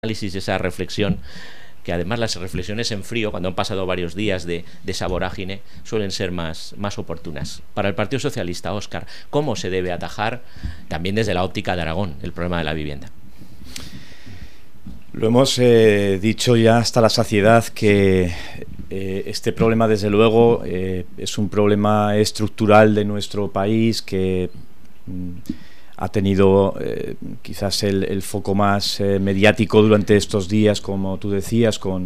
análisis, esa reflexión, que además las reflexiones en frío, cuando han pasado varios días de esa vorágine, suelen ser más oportunas. Para el Partido Socialista, Óscar, ¿cómo se debe atajar, también desde la óptica de Aragón, el problema de la vivienda? Lo hemos dicho ya hasta la saciedad que este problema, desde luego, es un problema estructural de nuestro país que ha tenido quizás el foco más mediático durante estos días, como tú decías, con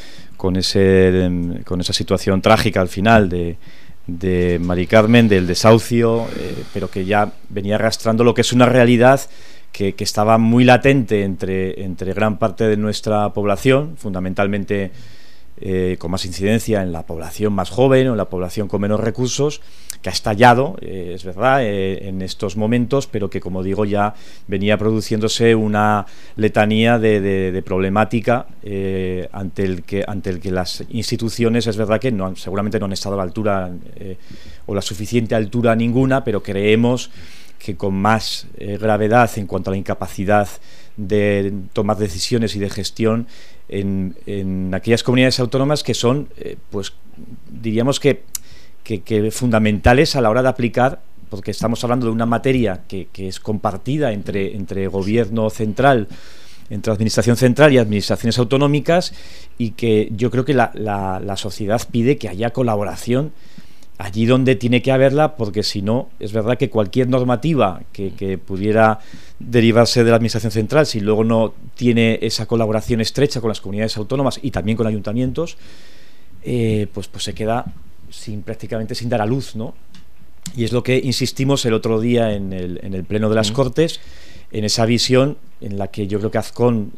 esa situación trágica al final de Mari Carmen, del desahucio, pero que ya venía arrastrando lo que es una realidad que estaba muy latente entre gran parte de nuestra población, fundamentalmente con más incidencia en la población más joven o en la población con menos recursos, que ha estallado, es verdad, en estos momentos, pero que, como digo, ya venía produciéndose una letanía de problemática ante el que las instituciones, es verdad que seguramente no han estado a la altura o la suficiente altura ninguna, pero creemos que con más gravedad en cuanto a la incapacidad de tomar decisiones y de gestión en aquellas comunidades autónomas que son, pues diríamos que fundamentales a la hora de aplicar, porque estamos hablando de una materia que es compartida entre gobierno central, entre administración central y administraciones autonómicas, y que yo creo que la sociedad pide que haya colaboración allí donde tiene que haberla, porque si no, es verdad que cualquier normativa que pudiera derivarse de la administración central, si luego no tiene esa colaboración estrecha con las comunidades autónomas y también con ayuntamientos, pues se queda prácticamente sin dar a luz, ¿no? Y es lo que insistimos el otro día en el Pleno de las Cortes, en esa visión en la que yo creo que Azcón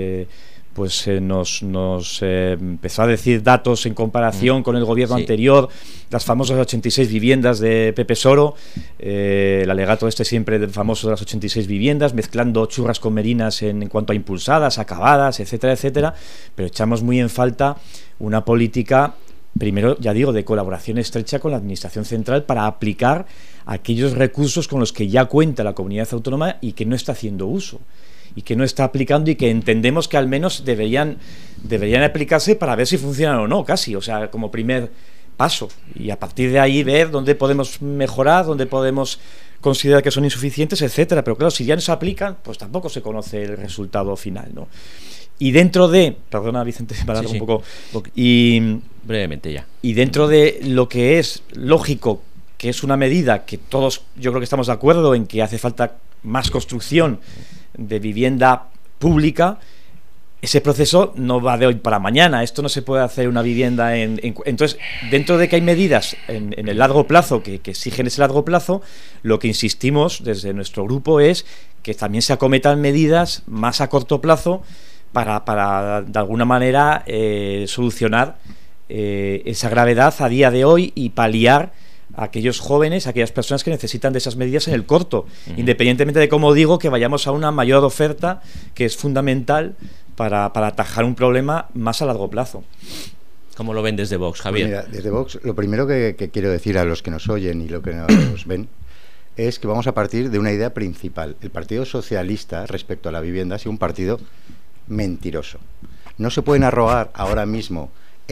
nos empezó a decir datos en comparación con el gobierno anterior, las famosas 86 viviendas de Pepe Soro, el alegato siempre del famoso de las 86 viviendas, mezclando churras con merinas en cuanto a impulsadas, acabadas, etcétera, etcétera, pero echamos muy en falta una política, primero, ya digo, de colaboración estrecha con la administración central para aplicar aquellos recursos con los que ya cuenta la comunidad autónoma y que no está haciendo uso, y que no está aplicando, y que entendemos que al menos deberían aplicarse para ver si funcionan o no, casi, o sea, como primer paso, y a partir de ahí ver dónde podemos mejorar, dónde podemos considerar que son insuficientes, etcétera. Pero claro, si ya no se aplican, pues tampoco se conoce el resultado final, ¿no? Y dentro de, perdona Vicente, para dar un poco, y brevemente ya, y dentro de lo que es lógico, que es una medida que todos yo creo que estamos de acuerdo en que hace falta más construcción de vivienda pública, ese proceso no va de hoy para mañana. Esto no se puede hacer una vivienda entonces, dentro de que hay medidas en el largo plazo que exigen ese largo plazo, lo que insistimos desde nuestro grupo es que también se acometan medidas más a corto plazo para de alguna manera solucionar esa gravedad a día de hoy y paliar a aquellos jóvenes, a aquellas personas que necesitan de esas medidas en el corto, independientemente de, como digo, que vayamos a una mayor oferta, que es fundamental para atajar un problema más a largo plazo. ¿Cómo lo ven desde Vox, Javier? Pues mira, desde Vox, lo primero que quiero decir a los que nos oyen y los que nos ven es que vamos a partir de una idea principal. El Partido Socialista, respecto a la vivienda, ha sido un partido mentiroso. No se pueden arrogar ahora mismo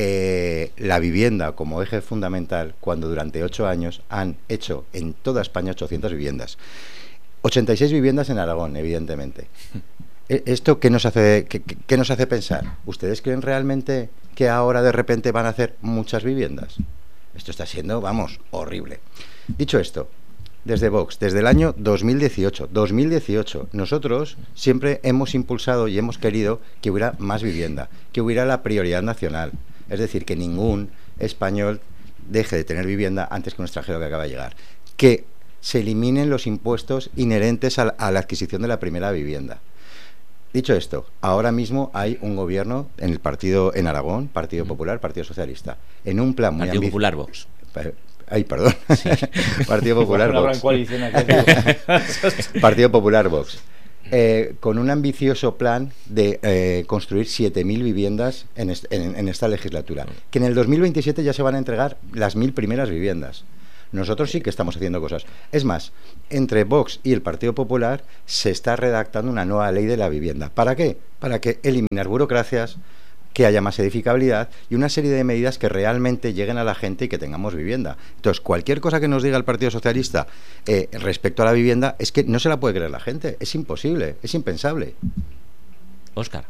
la vivienda como eje fundamental cuando durante 8 años han hecho en toda España 800 viviendas. 86 viviendas en Aragón, evidentemente. ¿Esto qué nos hace pensar? ¿Ustedes creen realmente que ahora de repente van a hacer muchas viviendas? Esto está siendo, vamos, horrible. Dicho esto, desde Vox, desde el año 2018, nosotros siempre hemos impulsado y hemos querido que hubiera más vivienda, que hubiera la prioridad nacional. Es decir, que ningún español deje de tener vivienda antes que un extranjero que acaba de llegar. Que se eliminen los impuestos inherentes a la adquisición de la primera vivienda. Dicho esto, ahora mismo hay un gobierno en Aragón, Partido Popular, Partido Socialista, en un plan muy Partido Popular Vox. Ay, perdón. Partido Popular Vox. Partido Popular Vox. Con un ambicioso plan de construir 7.000 viviendas en esta legislatura, que en el 2027 ya se van a entregar las 1.000 primeras viviendas. Nosotros sí que estamos haciendo cosas. Es más, entre Vox y el Partido Popular se está redactando una nueva ley de la vivienda. ¿Para qué? Para que eliminar burocracias, que haya más edificabilidad y una serie de medidas que realmente lleguen a la gente y que tengamos vivienda. Entonces, cualquier cosa que nos diga el Partido Socialista respecto a la vivienda es que no se la puede creer la gente. Es imposible, es impensable. Óscar.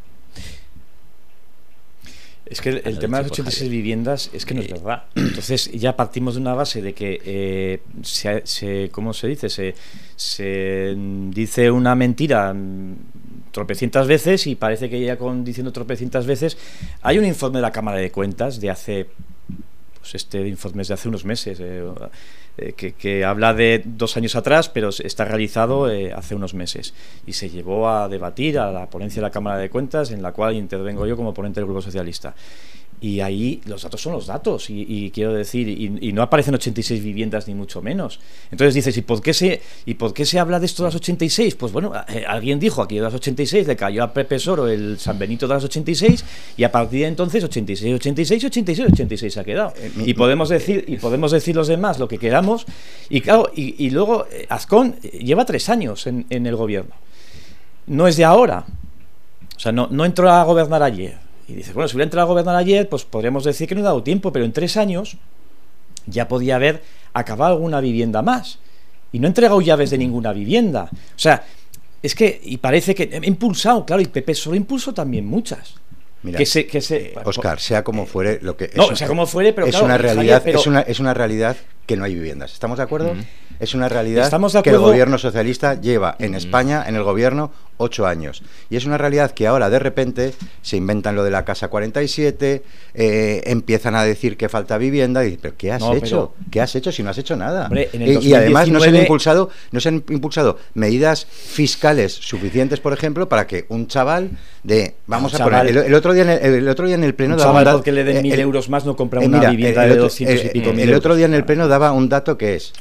Es que el tema de las 86 viviendas es que no es verdad. Entonces ya partimos de una base de que ¿cómo se dice? Se dice una mentira tropecientas veces y parece que ya diciendo tropecientas veces. Hay un informe de la Cámara de Cuentas de hace, pues este informe es de hace unos meses, que habla de 2 años atrás, pero está realizado hace unos meses y se llevó a debatir a la ponencia de la Cámara de Cuentas, en la cual intervengo yo como ponente del Grupo Socialista. Y ahí los datos son los datos y quiero decir, y no aparecen 86 viviendas ni mucho menos. Entonces dices, ¿y por qué se habla de esto de las 86? Pues bueno, alguien dijo aquí de las 86, le cayó a Pepe Soro el San Benito de las 86 y a partir de entonces 86, 86, 86, 86 se ha quedado. Y podemos decir los demás lo que queramos y claro, y luego Azcón lleva 3 años en el gobierno. No es de ahora. O sea, no entró a gobernar ayer. Y dices, bueno, si hubiera entrado a gobernar ayer, pues podríamos decir que no he dado tiempo, pero en 3 años ya podía haber acabado alguna vivienda más. Y no he entregado llaves de ninguna vivienda. O sea, es que, y parece que he impulsado, claro, y Pepe solo impulsó también muchas. Mira, Óscar, sea como fuere, lo que sea como fuere, pero es claro, una realidad, Javier, es una realidad que no hay viviendas. ¿Estamos de acuerdo? Es una realidad que el gobierno socialista lleva en España, en el gobierno, 8 años. Y es una realidad que ahora, de repente, se inventan lo de la Casa 47, empiezan a decir que falta vivienda, y ¿pero qué has hecho? ¿Qué has hecho si no has hecho nada? Hombre, y además no se han impulsado medidas fiscales suficientes, por ejemplo, para que un chaval el otro día en el pleno daba un dato, porque le den 1.000 euros más no compra una vivienda de 200 y pico mil euros. El otro día en el pleno daba un dato que es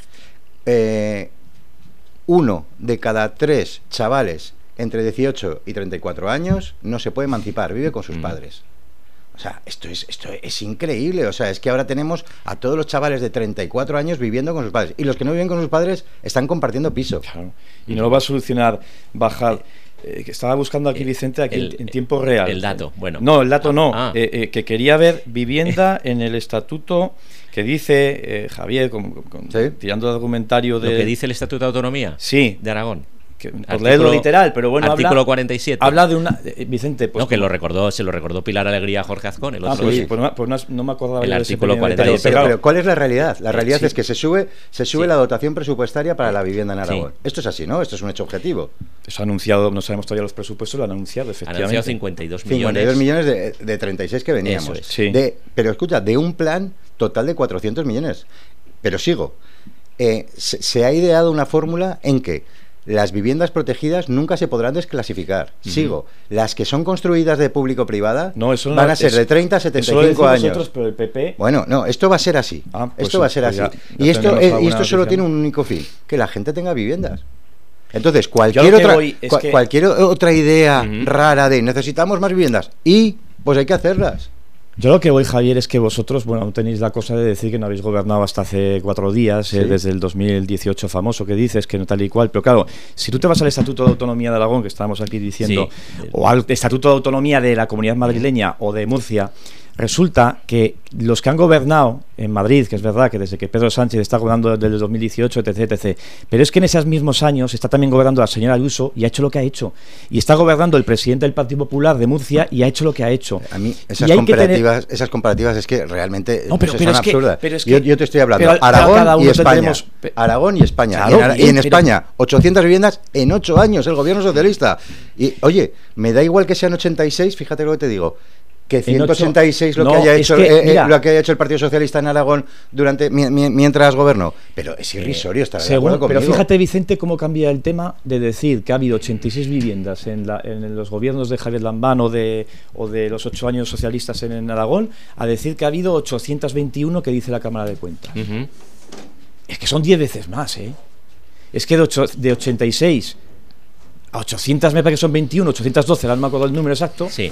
1 de cada 3 chavales entre 18 y 34 años no se puede emancipar, vive con sus padres. O sea, esto es increíble. O sea, es que ahora tenemos a todos los chavales de 34 años viviendo con sus padres. Y los que no viven con sus padres están compartiendo piso. Claro. Y no lo va a solucionar bajar. Que estaba buscando aquí Vicente en tiempo real. El dato, bueno. No, el dato no. Que quería ver vivienda en el estatuto que dice Javier, ¿sí? tirando el argumentario de... ¿Lo que dice el Estatuto de Autonomía? Sí. De Aragón. Por leerlo literal, pero bueno, artículo 47. Habla de una... Vicente, pues... No, que se lo recordó Pilar Alegría a Jorge Azcón el otro día. Pues no me acordaba el yo artículo de 47. Pero ¿cuál es la realidad? La realidad es que se sube la dotación presupuestaria para la vivienda en Aragón. Sí. Esto es así, ¿no? Esto es un hecho objetivo. Eso ha anunciado, no sabemos todavía los presupuestos, lo han anunciado, efectivamente. Han anunciado 52 millones de 36 que veníamos. Eso es. Sí. Pero escucha, de un plan total de 400 millones. Pero sigo. Se ha ideado una fórmula en que las viviendas protegidas nunca se podrán desclasificar. Sigo. Las que son construidas de público-privada van a ser de 30 a 75 años. Nosotros, pero el PP... Bueno, no, esto va a ser así. Esto va a ser así. Y esto solo tiene un único fin, que la gente tenga viviendas. Entonces, cualquier otra idea rara de necesitamos más viviendas, pues hay que hacerlas. Yo lo que voy, Javier, es que vosotros, bueno, tenéis la cosa de decir que no habéis gobernado hasta hace 4 días, ¿sí? Desde el 2018 famoso que dices, que no tal y cual, pero claro, si tú te vas al Estatuto de Autonomía de Aragón, que estábamos aquí diciendo, sí, o al Estatuto de Autonomía de la Comunidad Madrileña o de Murcia, resulta que los que han gobernado en Madrid, que es verdad que desde que Pedro Sánchez está gobernando desde el 2018, etc., pero es que en esos mismos años está también gobernando la señora Ayuso y ha hecho lo que ha hecho. Y está gobernando el presidente del Partido Popular de Murcia y ha hecho lo que ha hecho. A mí esas comparativas es que realmente son absurdas. Yo te estoy hablando Aragón y España. Aragón y España. Claro, y en España, 800 viviendas en 8 años, el gobierno socialista. Y oye, me da igual que sean 86, fíjate lo que te digo. Que 186 lo que haya hecho el Partido Socialista en Aragón mientras gobernó. Pero es irrisorio estar de acuerdo conmigo. Pero fíjate, Vicente, cómo cambia el tema de decir que ha habido 86 viviendas en los gobiernos de Javier Lambán o de los 8 años socialistas en Aragón, a decir que ha habido 821 que dice la Cámara de Cuentas. Es que son 10 veces más, ¿eh? Es que de 86 a 800 me parece que son 21, 812, no me acuerdo el número exacto. Sí.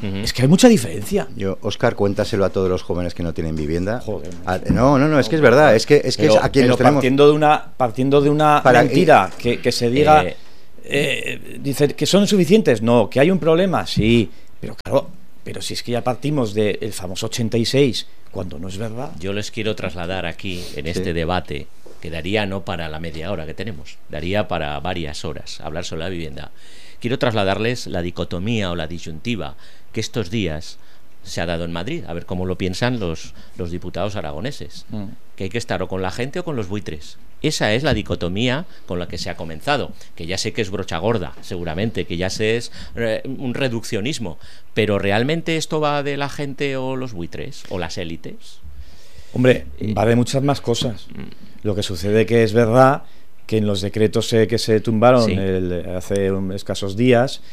Es que hay mucha diferencia. Óscar, cuéntaselo a todos los jóvenes que no tienen vivienda. Joder, no, es que es verdad, es que aquí nos tenemos... partiendo de una mentira, que se diga, dice que son suficientes, no, que hay un problema, sí, pero claro, pero si es que ya partimos del famoso 86, cuando no es verdad. Yo les quiero trasladar aquí, en este debate, que daría no para la media hora que tenemos, daría para varias horas hablar sobre la vivienda. Quiero trasladarles la dicotomía o la disyuntiva que estos días se ha dado en Madrid, a ver cómo lo piensan los diputados aragoneses, que hay que estar o con la gente o con los buitres. Esa es la dicotomía con la que se ha comenzado, que ya sé que es brocha gorda, seguramente, que ya sé es un reduccionismo, pero ¿realmente esto va de la gente o los buitres o las élites? Hombre, va de muchas más cosas. Lo que sucede que es verdad que en los decretos que se tumbaron hace escasos días,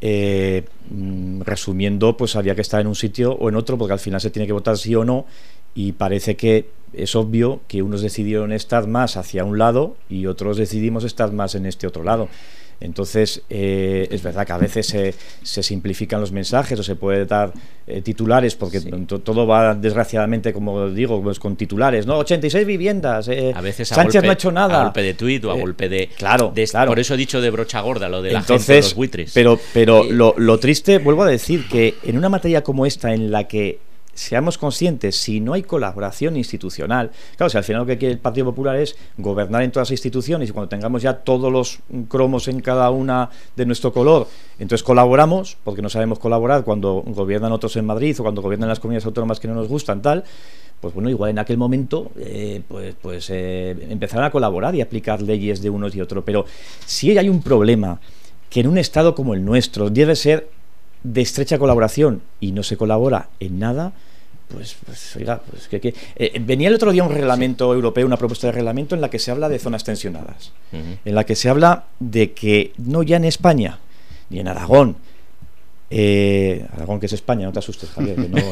resumiendo, pues había que estar en un sitio o en otro, porque al final se tiene que votar sí o no, y parece que es obvio que unos decidieron estar más hacia un lado y otros decidimos estar más en este otro lado. Entonces, es verdad que a veces se simplifican los mensajes o se puede dar titulares, porque todo va, desgraciadamente, como digo, pues con titulares, ¿no? 86 viviendas, a veces Sánchez no ha hecho nada. A golpe de tuit o a golpe de... Claro. Por eso he dicho de brocha gorda, lo de la gente de los buitres. Pero lo triste, vuelvo a decir, que en una materia como esta, en la que seamos conscientes, si no hay colaboración institucional, claro, si al final lo que quiere el Partido Popular es gobernar en todas las instituciones, y cuando tengamos ya todos los cromos en cada una de nuestro color, entonces colaboramos, porque no sabemos colaborar cuando gobiernan otros en Madrid o cuando gobiernan las comunidades autónomas que no nos gustan, tal, pues bueno, igual en aquel momento empezarán a colaborar y aplicar leyes de unos y otros. Pero si hay un problema que en un Estado como el nuestro debe ser de estrecha colaboración y no se colabora en nada, oiga, venía el otro día un reglamento europeo, una propuesta de reglamento en la que se habla de zonas tensionadas, en la que se habla de que no ya en España ni en Aragón, Aragón que es España, no te asustes, Javier, que no,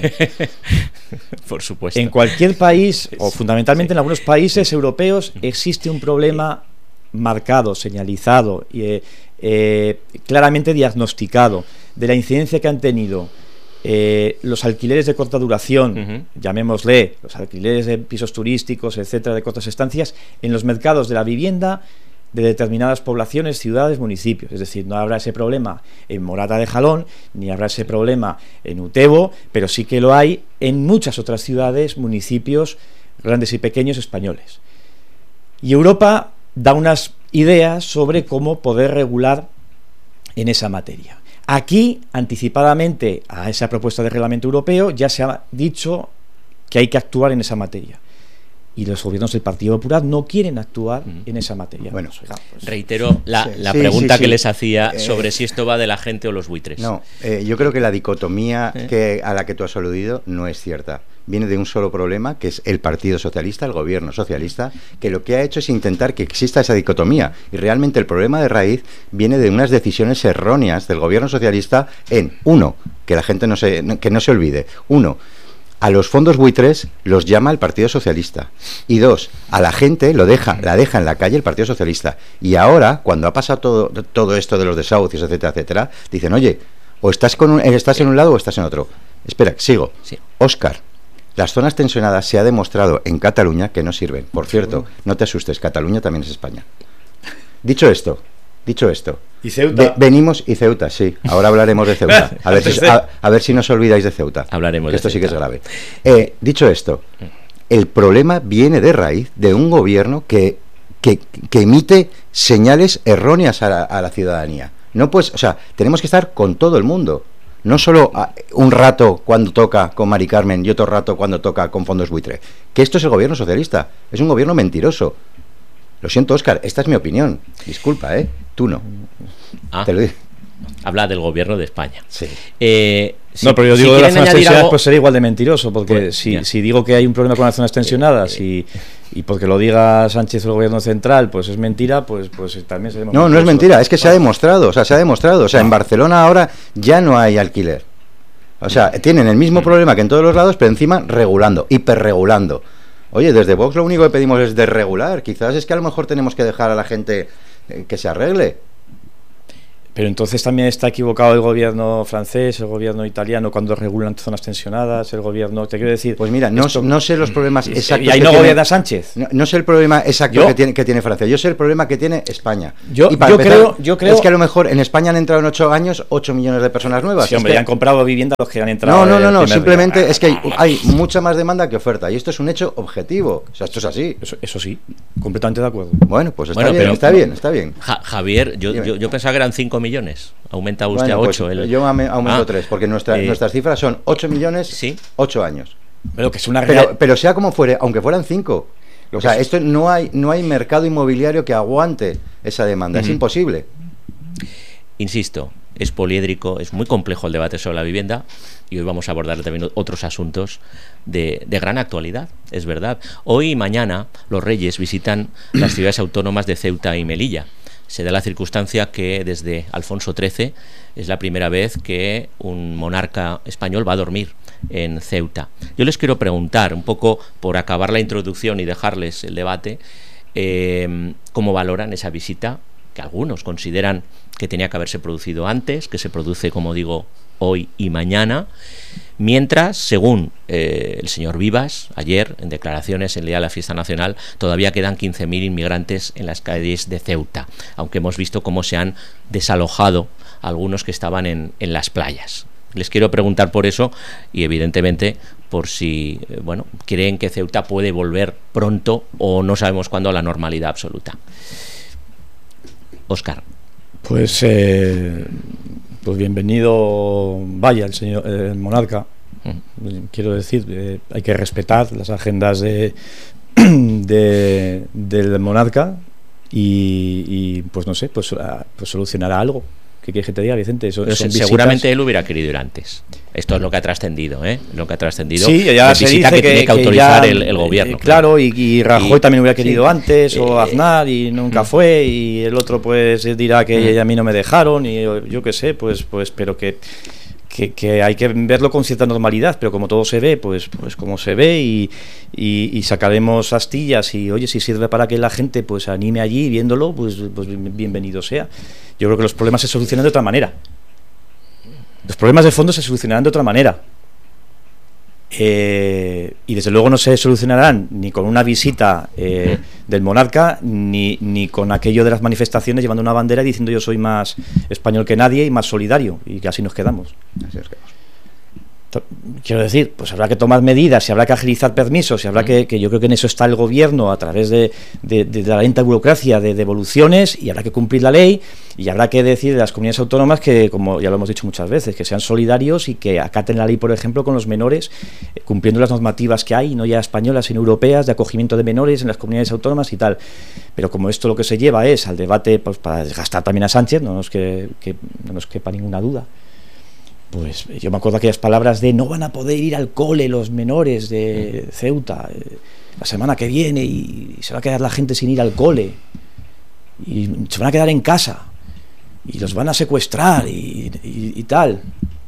por supuesto, en cualquier país o fundamentalmente en algunos países europeos existe un problema marcado, señalizado y claramente diagnosticado de la incidencia que han tenido los alquileres de corta duración, llamémosle los alquileres de pisos turísticos, etcétera, de cortas estancias, en los mercados de la vivienda de determinadas poblaciones, ciudades, municipios. Es decir, no habrá ese problema en Morata de Jalón, ni habrá ese problema en Utebo, pero sí que lo hay en muchas otras ciudades, municipios, grandes y pequeños españoles. Y Europa da unas ideas sobre cómo poder regular en esa materia. Aquí, anticipadamente a esa propuesta de reglamento europeo, ya se ha dicho que hay que actuar en esa materia. Y los gobiernos del Partido Popular no quieren actuar en esa materia. Bueno, reitero la pregunta que les hacía sobre si esto va de la gente o los buitres. No, yo creo que la dicotomía a la que tú has aludido no es cierta. Viene de un solo problema, que es el Partido Socialista, el gobierno socialista, que lo que ha hecho es intentar que exista esa dicotomía. Y realmente el problema de raíz viene de unas decisiones erróneas del gobierno socialista en, uno, que la gente que no se olvide, uno, a los fondos buitres los llama el Partido Socialista, y dos, a la gente la deja en la calle el Partido Socialista. Y ahora, cuando ha pasado todo esto de los desahucios, etcétera, etcétera, dicen, oye, o estás en un lado o estás en otro. Espera, sigo. Sí. Óscar, las zonas tensionadas se ha demostrado en Cataluña que no sirven. Por cierto, no te asustes, Cataluña también es España. Dicho esto, ¿Y Ceuta? Venimos, y Ceuta, sí. Ahora hablaremos de Ceuta. A ver si no os olvidáis de Ceuta. Hablaremos que esto de sí que es Ceuta. grave. Dicho esto, el problema viene de raíz de un gobierno que emite señales erróneas a la ciudadanía. No, pues, o sea, tenemos que estar con todo el mundo. No solo un rato cuando toca con Mari Carmen y otro rato cuando toca con fondos buitre. Que esto es el gobierno socialista. Es un gobierno mentiroso. Lo siento, Óscar, esta es mi opinión. Disculpa, tú no. Te lo digo. Habla del gobierno de España. Sí. No, pero yo digo de las zonas tensionadas, algo... pues sería igual de mentiroso, porque pues, si digo que hay un problema con las zonas tensionadas y porque lo diga Sánchez o el gobierno central, pues es mentira, pues también seremos... No es mentira, es que se ha demostrado, o sea, en Barcelona ahora ya no hay alquiler. O sea, tienen el mismo problema que en todos los lados, pero encima regulando, hiperregulando. Oye, desde Vox lo único que pedimos es desregular. Quizás es que a lo mejor tenemos que dejar a la gente que se arregle. Pero entonces también está equivocado el gobierno francés, el gobierno italiano cuando regulan zonas tensionadas, el gobierno, te quiero decir... Pues mira, no sé los problemas exactos... ¿Y ahí no gobierna Sánchez? No sé el problema exacto que tiene Francia, yo sé el problema que tiene España. Yo creo... Es que a lo mejor en España han entrado en 8 años 8 millones de personas nuevas. Sí, hombre, ya han comprado vivienda los que han entrado... No, simplemente es que hay mucha más demanda que oferta, y esto es un hecho objetivo, o sea, esto es así. Eso sí, completamente de acuerdo. Bueno, pues está bien. Javier, yo pensaba que eran 5 millones. Aumenta usted a 8. Pues yo aumento 3, porque nuestras cifras son 8 millones, ¿sí? 8 años. Pero que es una pero sea como fuere, aunque fueran 5. O sea, esto no hay mercado inmobiliario que aguante esa demanda, es imposible. Insisto, es poliédrico, es muy complejo el debate sobre la vivienda, y hoy vamos a abordar también otros asuntos de gran actualidad, es verdad. Hoy y mañana los Reyes visitan las ciudades autónomas de Ceuta y Melilla. Se da la circunstancia que desde Alfonso XIII es la primera vez que un monarca español va a dormir en Ceuta. Yo les quiero preguntar, un poco por acabar la introducción y dejarles el debate, cómo valoran esa visita, que algunos consideran que tenía que haberse producido antes, que se produce, como digo, hoy y mañana, mientras, según el señor Vivas, ayer, en declaraciones en el Día de la Fiesta Nacional, todavía quedan 15.000 inmigrantes en las calles de Ceuta, aunque hemos visto cómo se han desalojado algunos que estaban en las playas. Les quiero preguntar por eso y, evidentemente, por si creen que Ceuta puede volver pronto o no sabemos cuándo a la normalidad absoluta. Óscar. Pues bienvenido vaya el monarca. Quiero decir, hay que respetar las agendas del monarca y pues no sé, pues solucionará algo. ¿Qué quieres que te diga, Vicente? Seguramente él hubiera querido ir antes. Esto es lo que ha trascendido, Lo que ha trascendido. Sí, ya se dice que tiene que autorizar el gobierno. Claro, y Rajoy también hubiera querido antes, o Aznar, y nunca fue, y el otro pues dirá que a mí no me dejaron, y yo qué sé, pues pero que hay que verlo con cierta normalidad, pero como todo se ve, pues como se ve, y sacaremos astillas, y oye, si sirve para que la gente pues se anime allí viéndolo, pues bienvenido sea. Yo creo que los problemas se solucionan de otra manera. Los problemas de fondo se solucionarán de otra manera. Y desde luego no se solucionarán ni con una visita del monarca, ni con aquello de las manifestaciones llevando una bandera y diciendo yo soy más español que nadie y más solidario, y que así nos quedamos. Quiero decir, pues habrá que tomar medidas, y habrá que agilizar permisos, y habrá que yo creo que en eso está el gobierno a través de la lenta burocracia de devoluciones, y habrá que cumplir la ley, y habrá que decir de las comunidades autónomas que, como ya lo hemos dicho muchas veces, que sean solidarios y que acaten la ley, por ejemplo, con los menores, cumpliendo las normativas que hay, no ya españolas sino europeas, de acogimiento de menores en las comunidades autónomas y tal. Pero como esto lo que se lleva es al debate, pues para desgastar también a Sánchez, no nos quepa ninguna duda. Pues yo me acuerdo de aquellas palabras de no van a poder ir al cole los menores de Ceuta la semana que viene, y se va a quedar la gente sin ir al cole, y se van a quedar en casa, y los van a secuestrar y tal.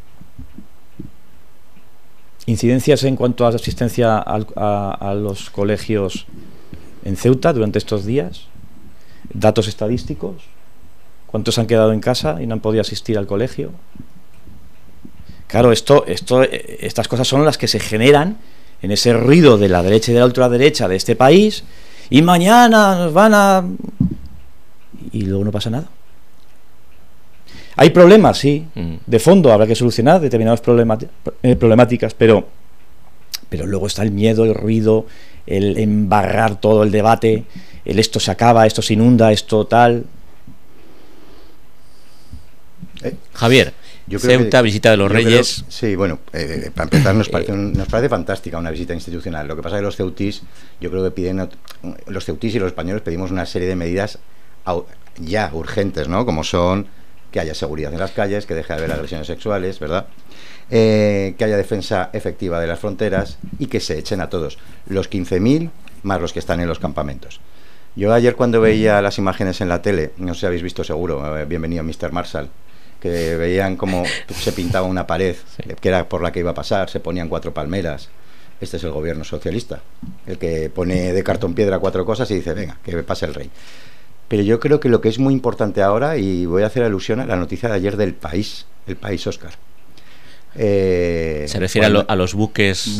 Incidencias en cuanto a asistencia a los colegios en Ceuta durante estos días, datos estadísticos, cuántos han quedado en casa y no han podido asistir al colegio. Claro, estas cosas son las que se generan en ese ruido de la derecha y de la ultraderecha de este país, y mañana nos van a... y luego no pasa nada. Hay problemas, sí, de fondo, habrá que solucionar determinadas problemáticas, pero luego está el miedo, el ruido, el embarrar todo el debate, el esto se acaba, esto se inunda, esto tal... Javier, Ceuta, visita de los Reyes. Sí, bueno, para empezar nos parece fantástica una visita institucional. Lo que pasa es que los ceutís, yo creo que los ceutís y los españoles pedimos una serie de medidas ya urgentes, ¿no? Como son que haya seguridad en las calles, que deje de haber agresiones sexuales, ¿verdad? Que haya defensa efectiva de las fronteras y que se echen a todos, los 15.000 más los que están en los campamentos. Yo ayer, cuando veía las imágenes en la tele, no sé si habéis visto seguro, bienvenido Mr. Marshall, que veían cómo se pintaba una pared, que era por la que iba a pasar, se ponían 4 palmeras. Este es el gobierno socialista, el que pone de cartón piedra 4 cosas y dice, venga, que pase el rey. Pero yo creo que lo que es muy importante ahora, y voy a hacer alusión a la noticia de ayer del País, el País, Óscar. Se refiere a los buques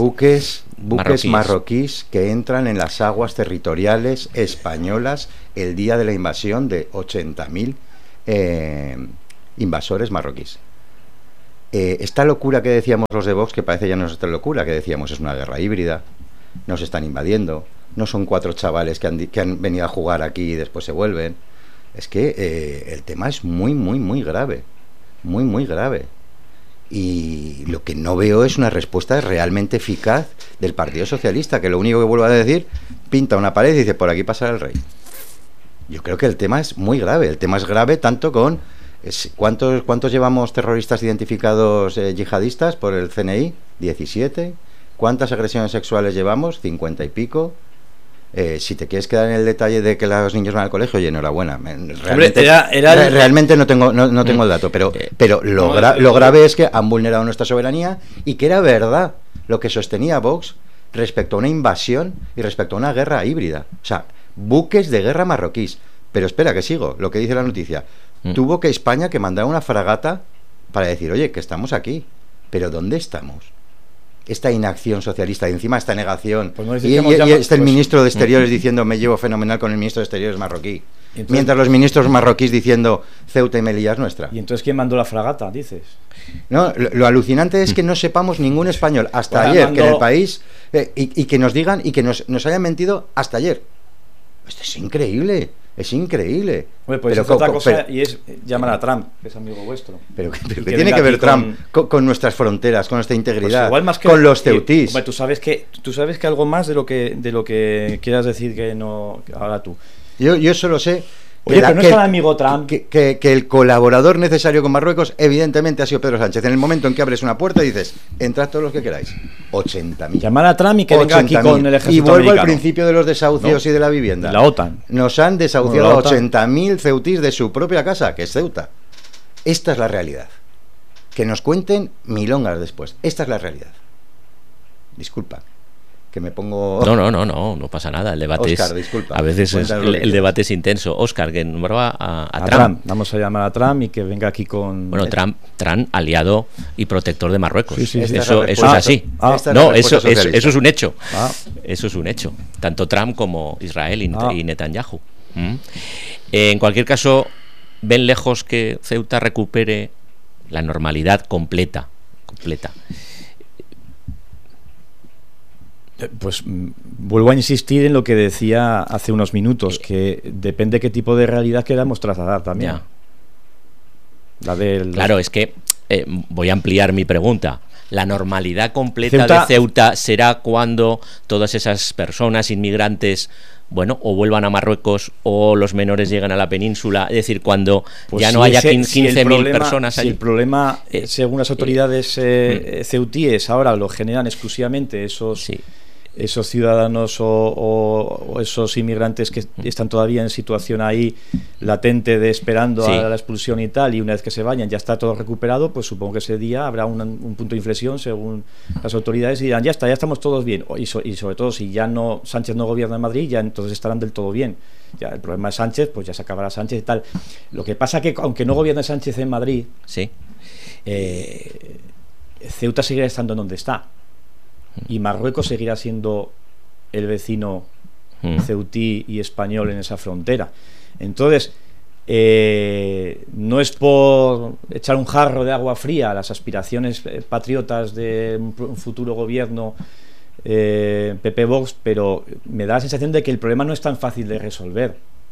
marroquíes que entran en las aguas territoriales españolas el día de la invasión de 80.000 invasores marroquíes. Esta locura que decíamos los de Vox, que parece ya no es esta locura, que decíamos es una guerra híbrida, nos están invadiendo, no son 4 chavales que han venido a jugar aquí y después se vuelven. Es que el tema es muy, muy, muy grave, muy, muy grave. Y lo que no veo es una respuesta realmente eficaz del Partido Socialista, que lo único que vuelvo a decir, pinta una pared y dice, por aquí pasará el rey. Yo creo que el tema es muy grave. El tema es grave tanto con... ¿Cuántos llevamos terroristas identificados yihadistas por el CNI? 17. ¿Cuántas agresiones sexuales llevamos? 50 y pico. Si te quieres quedar en el detalle de que los niños van al colegio, oye, enhorabuena. Realmente no tengo el dato, pero lo grave es que han vulnerado nuestra soberanía y que era verdad lo que sostenía Vox respecto a una invasión y respecto a una guerra híbrida. O sea, buques de guerra marroquíes. Pero espera, que sigo, lo que dice la noticia. Tuvo que España que mandar una fragata para decir, oye, que estamos aquí, pero ¿dónde estamos? Esta inacción socialista y encima esta negación, pues no está el ministro de Exteriores diciendo me llevo fenomenal con el ministro de Exteriores marroquí, mientras los ministros marroquíes diciendo Ceuta y Melilla es nuestra. ¿Y entonces quién mandó la fragata, dices? No, lo alucinante es que no sepamos ningún español hasta ayer que en el País y que nos digan y que nos hayan mentido hasta ayer. Esto es increíble. Es increíble. Bueno, pues es otra cosa y es llamar a Trump, que es amigo vuestro. Pero que tiene que ver Trump con nuestras fronteras, con nuestra integridad, pues igual más que con los ceutís. Tú sabes que algo más de lo que quieras decir que no haga tú. Yo solo sé. Oye, pero no es el amigo Trump. Que el colaborador necesario con Marruecos, evidentemente, ha sido Pedro Sánchez. En el momento en que abres una puerta y dices, entrad todos los que queráis. 80.000. Llamar a Trump y que venga aquí con el ejército. Y vuelvo al principio de los desahucios y de la vivienda. La OTAN. Nos han desahuciado a 80.000 ceutís de su propia casa, que es Ceuta. Esta es la realidad. Que nos cuenten milongas después. Esta es la realidad. Disculpa. Que me pongo... No pasa nada. El debate Óscar, es... disculpa. A veces el debate es intenso. Óscar, que nombraba a Trump. Vamos a llamar a Trump y que venga aquí con... Bueno, Trump aliado y protector de Marruecos. Sí. Eso es así. Eso es un hecho. Eso es un hecho. Tanto Trump como Israel y Netanyahu. En cualquier caso, ven lejos que Ceuta recupere la normalidad completa. Pues vuelvo a insistir en lo que decía hace unos minutos, que depende qué tipo de realidad queramos trasladar también. Claro, es que voy a ampliar mi pregunta. ¿La normalidad completa de Ceuta será cuando todas esas personas inmigrantes, o vuelvan a Marruecos o los menores lleguen a la península? Es decir, cuando ya no haya 15.000 personas allí. Si el problema, según las autoridades ceutíes, ahora lo generan exclusivamente esos ciudadanos o esos inmigrantes que están todavía en situación ahí latente de esperando a la expulsión y tal, y una vez que se vayan ya está todo recuperado, pues supongo que ese día habrá un punto de inflexión según las autoridades y dirán ya estamos todos bien, y sobre todo si ya Sánchez no gobierna en Madrid, ya entonces estarán del todo bien. Ya el problema es Sánchez, pues ya se acabará Sánchez y tal. Lo que pasa que aunque no gobierne Sánchez en Madrid, Ceuta seguirá estando en donde está. Y Marruecos seguirá siendo el vecino ceutí y español en esa frontera. Entonces, no es por echar un jarro de agua fría a las aspiraciones patriotas de un futuro gobierno PP Vox, pero me da la sensación de que el problema no es tan fácil de resolver.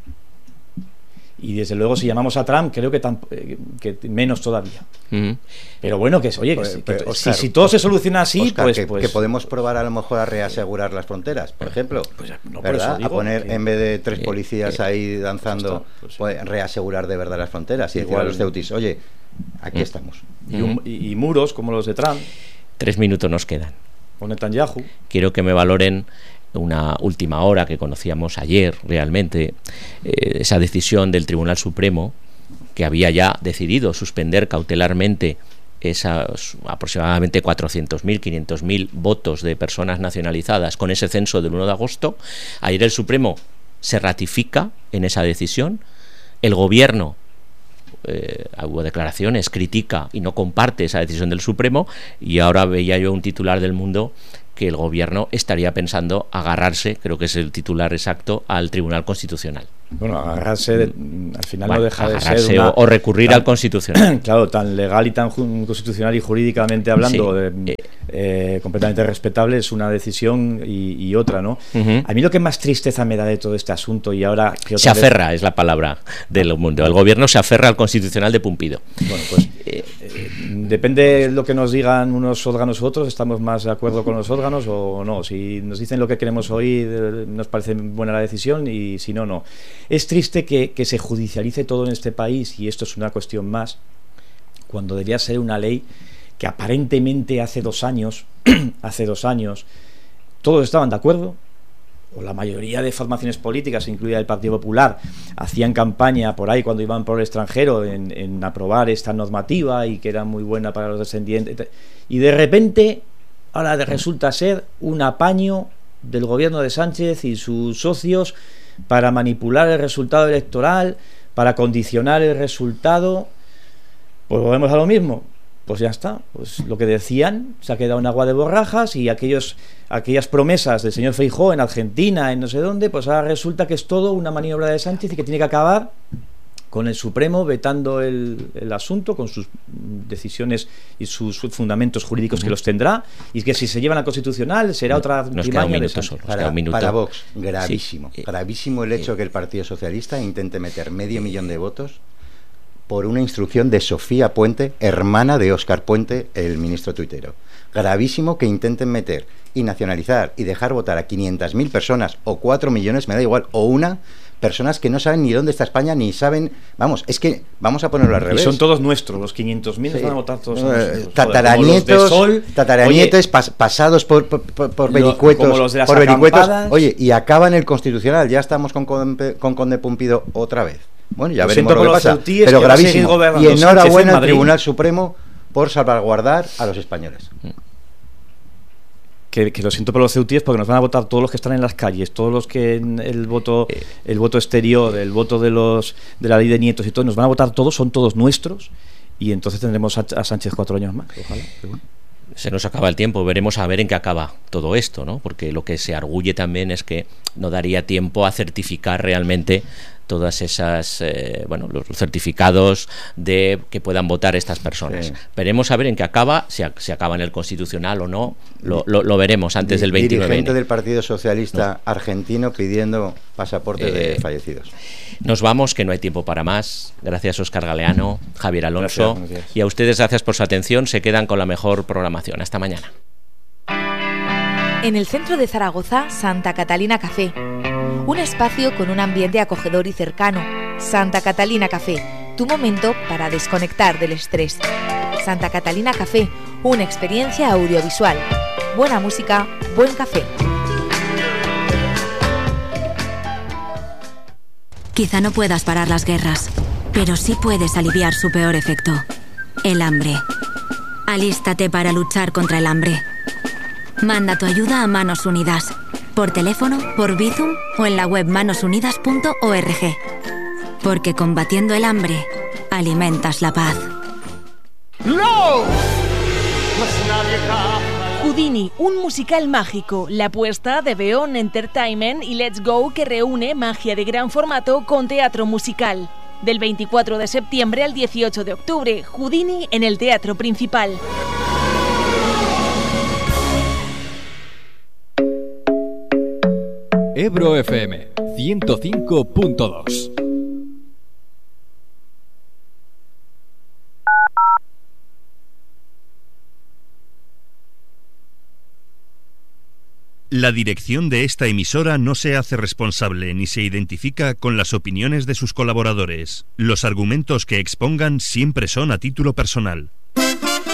Y desde luego si llamamos a Trump creo que menos todavía. Pero bueno, Oscar, si todo se soluciona así, Oscar, pues que podemos probar a lo mejor a reasegurar las fronteras, por ejemplo, ¿verdad? A poner en vez de 3 policías ahí danzando, reasegurar de verdad las fronteras y decir a los ceutis, oye, aquí estamos. Y muros como los de Trump. 3 minutos nos quedan. O Netanyahu. Quiero que me valoren una última hora que conocíamos ayer realmente, esa decisión del Tribunal Supremo que había ya decidido suspender cautelarmente esos aproximadamente 400.000, 500.000 votos de personas nacionalizadas con ese censo del 1 de agosto. Ayer el Supremo se ratifica en esa decisión. El gobierno, hubo declaraciones, critica y no comparte esa decisión del Supremo, y ahora veía yo un titular del Mundo que el gobierno estaría pensando agarrarse, creo que es el titular exacto, al Tribunal Constitucional. Bueno, agarrarse, al final no deja de ser o recurrir al Constitucional. Claro, tan legal y tan constitucional y jurídicamente hablando, completamente respetable, es una decisión y otra, ¿no? A mí lo que más tristeza me da de todo este asunto, y ahora... Se aferra, es la palabra del Mundo. El gobierno se aferra al Constitucional de Pumpido. Bueno, pues depende de lo que nos digan unos órganos u otros, estamos más de acuerdo con los órganos o no. Si nos dicen lo que queremos oír, nos parece buena la decisión, y si no, no. Es triste que se judicialice todo en este país, y esto es una cuestión más, cuando debería ser una ley que aparentemente hace 2 años todos estaban de acuerdo, o la mayoría de formaciones políticas, incluida el Partido Popular, hacían campaña por ahí cuando iban por el extranjero en aprobar esta normativa y que era muy buena para los descendientes, y de repente ahora resulta ser un apaño del gobierno de Sánchez y sus socios para manipular el resultado electoral, para condicionar el resultado. Pues volvemos a lo mismo. Pues ya está, pues lo que decían se ha quedado en agua de borrajas, y aquellas promesas del señor Feijóo en Argentina, en no sé dónde, pues ahora resulta que es todo una maniobra de Sánchez y que tiene que acabar con el Supremo vetando el asunto, con sus decisiones y sus fundamentos jurídicos que los tendrá, y que si se llevan al Constitucional será otra timaña de Sánchez. Para Vox, gravísimo, gravísimo el hecho que el Partido Socialista intente meter 500.000 de votos por una instrucción de Sofía Puente, hermana de Óscar Puente, el ministro tuitero. Gravísimo que intenten meter y nacionalizar y dejar votar a 500.000 personas, o 4 millones, me da igual, o una, personas que no saben ni dónde está España, ni saben... Vamos, es que vamos a ponerlo al revés. Y son todos nuestros, los 500.000 nos van a votar todos nuestros. Tataranietos, pasados por vericuetos, por vericuetos. Oye, y acaba en el Constitucional, ya estamos con Conde Pumpido otra vez. Bueno, ya veremos lo que pasa, pero gravísimo. Y enhorabuena al Tribunal Supremo por salvaguardar a los españoles. Que lo siento por los ceutíes, porque nos van a votar todos los que están en las calles, todos los que el voto exterior, el voto de la ley de nietos y todo, nos van a votar todos, son todos nuestros, y entonces tendremos a Sánchez 4 años más, ojalá. Bueno. Se nos acaba el tiempo, veremos a ver en qué acaba todo esto, ¿no? Porque lo que se arguye también es que no daría tiempo a certificar realmente todas esas, los certificados de que puedan votar estas personas. Sí. Veremos a ver en qué acaba, si acaba en el Constitucional o no, lo veremos antes del 29. Dirigente del Partido Socialista argentino pidiendo pasaportes de fallecidos. Nos vamos, que no hay tiempo para más. Gracias, Óscar Galeano, Javier Alonso. Gracias. Y a ustedes gracias por su atención. Se quedan con la mejor programación. Hasta mañana. En el centro de Zaragoza, Santa Catalina Café. Un espacio con un ambiente acogedor y cercano. Santa Catalina Café, tu momento para desconectar del estrés. Santa Catalina Café, una experiencia audiovisual. Buena música, buen café. Quizá no puedas parar las guerras, pero sí puedes aliviar su peor efecto: el hambre. Alístate para luchar contra el hambre. Manda tu ayuda a Manos Unidas, por teléfono, por Bizum o en la web manosunidas.org. Porque combatiendo el hambre, alimentas la paz. ¡No! Houdini, un musical mágico, la apuesta de Beon Entertainment y Let's Go, que reúne magia de gran formato con teatro musical. Del 24 de septiembre al 18 de octubre, Houdini en el Teatro Principal. Ebro FM 105.2. La dirección de esta emisora no se hace responsable ni se identifica con las opiniones de sus colaboradores. Los argumentos que expongan siempre son a título personal.